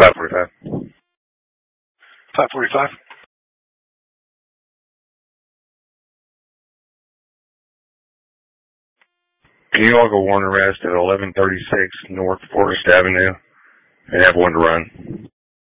545. 545. Can you all go warrant arrest at 1136 North Forest Avenue and have one to run?